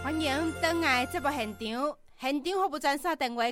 欢迎登来节目现场，现场服务专线电话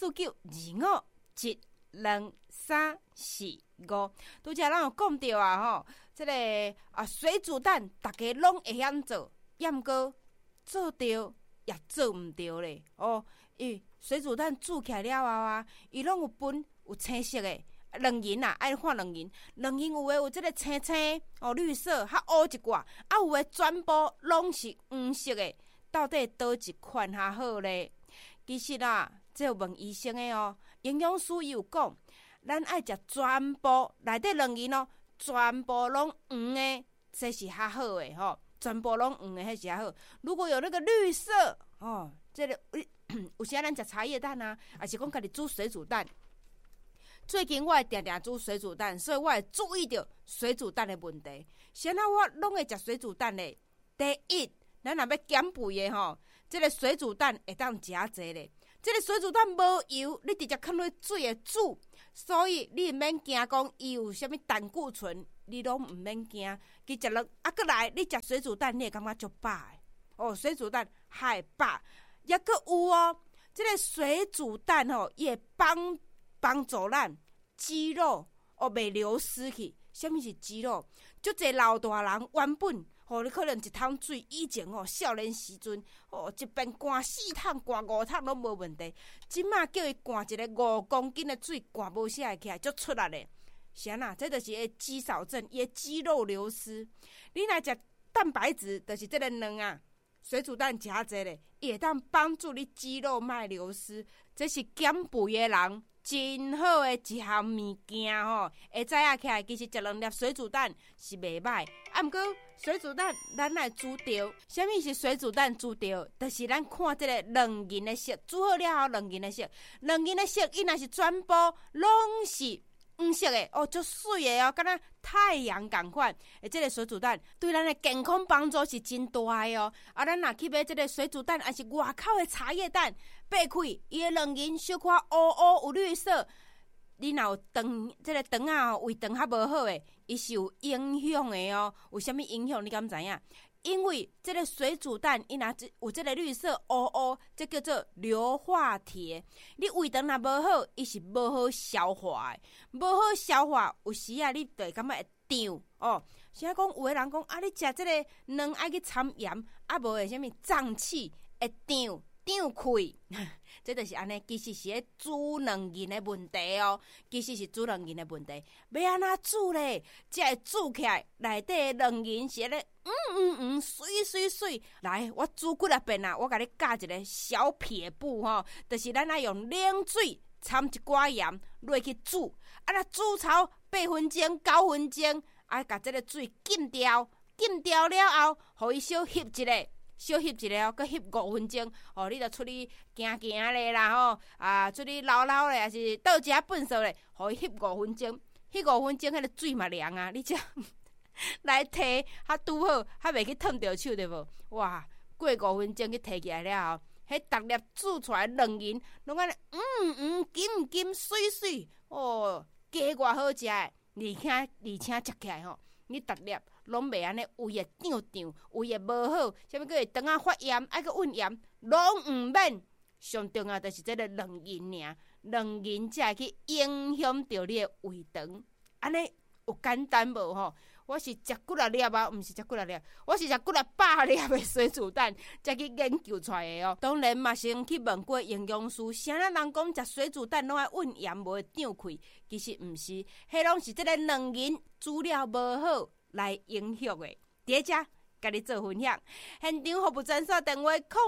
0492522345。拄则咱有讲到吼，这个水煮蛋大家拢会晓做，毋过做对也做毋对咧。水煮蛋煮起来了后伊拢有分有青色的。两银啊，爱看两银有诶有即个青青绿色，较乌一寡，有诶全部拢是黄色的。到底倒一款较好咧？其实这有问医生的营养师伊有讲，咱爱食全部内底两银全部拢黄的，这是较好的全部拢黄的，迄是较好。如果有那个绿色这个有时咱食茶叶蛋还是讲家己煮水煮蛋。最近我会定定煮水煮蛋，所以我会注意到水煮蛋的问题。先我拢会食水煮蛋的。第一，咱若要减肥的这个水煮蛋会当食济咧。这个水煮蛋无油，你直接放入水的煮，所以你毋免惊讲伊有啥物胆固醇，你拢毋免惊。佮食落过来，你食水煮蛋你会感觉足饱的。水煮蛋还会饱，也佫有这个水煮蛋伊会帮助咱肌肉袂流失去。什么是肌肉？足侪老大人原本你可能一桶水以前少年时阵一边灌4桶灌5桶拢无问题。即马叫伊灌一个5公斤的水，灌无下来起来足出力咧。是啊，这就是个肌少症，伊肌肉流失。你若食蛋白质，就是这个卵水煮蛋食济咧，伊会当帮助你肌肉莫流失。这是减肥的人真好的一项物件会知影起来，其实食2粒水煮蛋是袂歹。毋过水煮蛋咱来煮着，什么是水煮蛋煮着？就是咱看这个两银的色，煮好了后两银的色，伊若是全部拢是黄色的足水的敢若太阳同款。这个水煮蛋对咱的健康帮助是真大的咱若去买这个水煮蛋，还是外口的茶叶蛋，掰开伊的两银小可乌有绿色，你若有肠这个肠胃肠较无好的，伊是有影响的有啥物影响？你敢知影？因为这个水煮蛋，伊若有这个绿色乌，这叫做硫化铁。你胃肠若无好，伊是无好消化的，无好消化，有时你就会感觉会胀现在讲有的人讲你食这个卵爱去掺盐，无会啥物胀气，会胀气，这就是安尼。其实是咧煮两银的问题其实是煮两银的问题。要安怎煮咧？才会煮起来，内底两银是咧水。来，我煮几啊遍我甲你教一个小撇步就是咱爱用冷水掺一寡盐落去煮，若煮超8分钟、9分钟，甲这个水浸掉了后，互伊小翕一下。搁翕5分钟你著出去行咧啦出去溜咧，还是倒一下粪扫咧，互伊翕5分钟。翕5分钟，迄个水嘛凉你才来摕较拄好，较袂去烫着手对无？哇，过5分钟去摕起来了后，迄逐粒煮出来两银，拢安尼金水加偌好食诶！而且食起来你逐粒拢袂安尼胃会胀，胃会无好，啥物个肠发炎，爱个运炎，拢毋免。上重要就是这个两银尔，两银才会去影响到你的胃肠。安尼有简单无我是食几啊粒毋是食几啊粒，我是食几啊百粒的水煮蛋才去研究出来的当然嘛，先去问过营养师，啥人讲食水煮蛋拢爱运炎，无会胀气？其实毋是，迄拢是这个两银煮了无好来影响的。第一只甲你做分享，现场服务专线电话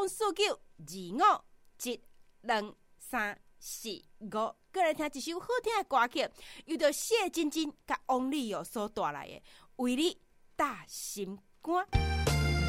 0492512345。过来听一首好听的歌曲，由着谢晶晶甲王力友所带来的《为你大心肝》。